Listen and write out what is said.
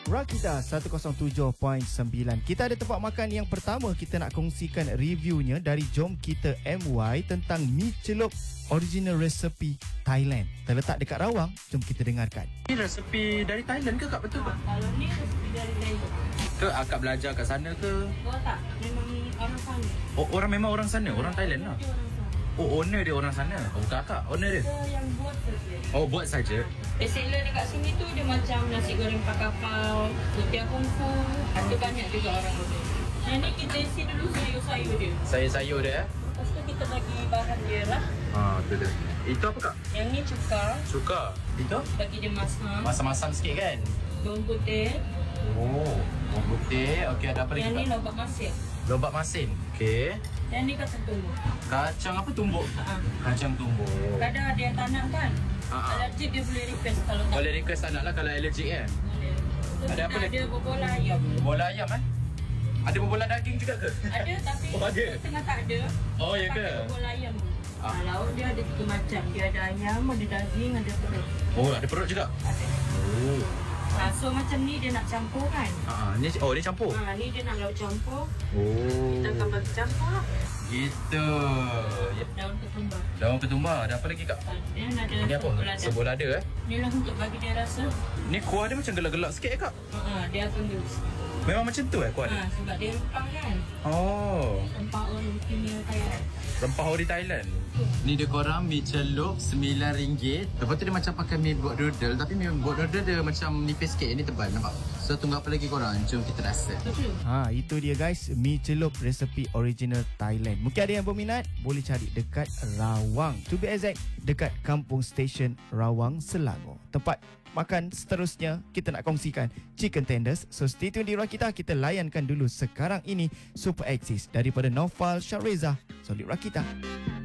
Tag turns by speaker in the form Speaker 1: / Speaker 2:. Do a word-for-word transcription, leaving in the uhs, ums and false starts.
Speaker 1: Rakita seratus tujuh perpuluhan sembilan. Kita ada tempat makan yang pertama. Kita nak kongsikan reviewnya dari Jom Kita M Y tentang mi celup original resepi Thailand. Terletak dekat Rawang. Jom kita dengarkan.
Speaker 2: Ni resepi dari Thailand ke Kak, betul Kak?
Speaker 3: Kalau ni resepi dari Thailand.
Speaker 2: Ke akak belajar kat sana ke?
Speaker 3: Oh tak, memang orang sana.
Speaker 2: Oh, orang memang orang sana, orang Thailand lah.
Speaker 3: Dia orang sana.
Speaker 2: Oh, owner dia orang sana. Oh, bukan akak, owner dia.
Speaker 3: Kita yang buat saja.
Speaker 2: Oh, buat saja.
Speaker 3: Bestseller dekat sini tu dia macam nasi goreng pak kapau, lumpia kungfu. Ada banyak juga orang order. Yang ni kita isi dulu sayur-sayur dia.
Speaker 2: Sayur-sayur dia eh.
Speaker 3: Lepas tu kita bagi bahan dia lah.
Speaker 2: Ha, betul dia. Itu apa Kak?
Speaker 3: Yang ni cuka,
Speaker 2: Cuka. Itu?
Speaker 3: bagi dia masak.
Speaker 2: Masam-masam sikit kan?
Speaker 3: Bawang putih.
Speaker 2: Oh, bawang putih. Okey, ada apa lagi
Speaker 3: Yang ni
Speaker 2: Kak?
Speaker 3: lobak masin.
Speaker 2: Lobak masin. Okey.
Speaker 3: Yang ni kacang tumbuk.
Speaker 2: Kacang apa tumbuk?
Speaker 3: Ha.
Speaker 2: Kacang tumbuk.
Speaker 3: Kadang ada yang tak nak kan?
Speaker 2: Ha, ha.
Speaker 3: Alergik dia boleh request kalau tak.
Speaker 2: Boleh request anak lah kalau allergic kan?
Speaker 3: Boleh.
Speaker 2: Ada apa lagi?
Speaker 3: Ada bubur ayam.
Speaker 2: Bola ayam eh? Ada bola daging juga ke?
Speaker 3: Ada tapi
Speaker 2: Oh, ada?
Speaker 3: tengah tak ada.
Speaker 2: Oh, ya ke?
Speaker 3: Pakai bubur ayam.
Speaker 2: Ah.
Speaker 3: Ah. Lauk dia ada tiga macam. Dia ada ayam, ada daging, ada perut.
Speaker 2: Oh, ada perut juga?
Speaker 3: Ada.
Speaker 2: Oh.
Speaker 3: Ah, so macam ni dia nak campur kan?
Speaker 2: Ha, ni oh dia campur.
Speaker 3: Ah, ni dia nak lauk campur.
Speaker 2: Oh.
Speaker 3: Kita akan bagi campur lah.
Speaker 2: Gitu. Ya.
Speaker 3: Daun ketumbar.
Speaker 2: Daun ketumbar. Ada apa lagi Kak?
Speaker 3: Ah, dia ada
Speaker 2: Ini apa?
Speaker 3: sebolada.
Speaker 2: Sebolada eh.
Speaker 3: Ni lah untuk bagi dia rasa.
Speaker 2: Ni kuah dia macam gelak-gelak sikit eh Kak?
Speaker 3: Ah, dia akan gelus.
Speaker 2: Memang macam tu eh kuah dia?
Speaker 3: Ah, sebab dia rempah kan?
Speaker 2: Oh.
Speaker 3: Rempah orang punya kayak.
Speaker 2: Rempah ori Thailand. Ni dia korang mi celup sembilan ringgit. Lepas tu dia macam pakai mi buat dodol. Tapi mi buat dodol dia macam nipis sikit. Ini tebal nampak? So tunggu apa lagi korang? Jom kita rasa.
Speaker 3: Betul.
Speaker 1: Ha, itu dia guys, mi celup resepi original Thailand. Mungkin ada yang berminat, boleh cari dekat Rawang. To be exact, dekat Kampung Station Rawang, Selangor. Tempat makan seterusnya kita nak kongsikan chicken tenders. So stay tune di Rakita. Kita layankan dulu sekarang ini Super Axis daripada Naufal Syareza. Solid Rakita.